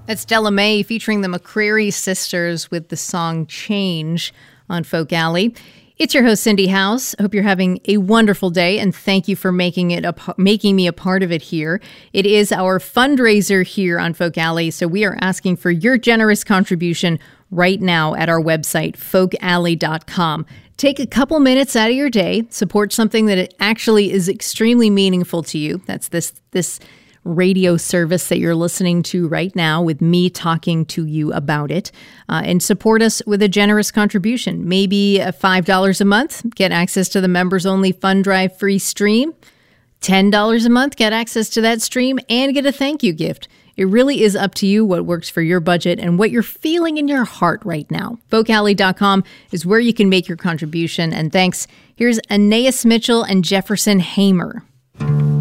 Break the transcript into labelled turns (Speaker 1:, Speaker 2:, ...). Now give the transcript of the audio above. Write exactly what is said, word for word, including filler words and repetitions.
Speaker 1: That's Della Mae featuring the McCrary Sisters with the song Change on Folk Alley. It's your host, Cindy House. Hope you're having a wonderful day, and thank you for making it a, making me a part of it here. It is our fundraiser here on Folk Alley, so we are asking for your generous contribution right now at our website, folk alley dot com. Take a couple minutes out of your day, support something that actually is extremely meaningful to you. That's this this radio service that you're listening to right now with me talking to you about it, uh, and support us with a generous contribution. Maybe five dollars a month, get access to the members-only Fund Drive free stream. ten dollars a month, get access to that stream and get a thank you gift. It really is up to you what works for your budget and what you're feeling in your heart right now. folk alley dot com is where you can make your contribution. And thanks. Here's Anais Mitchell and Jefferson Hamer.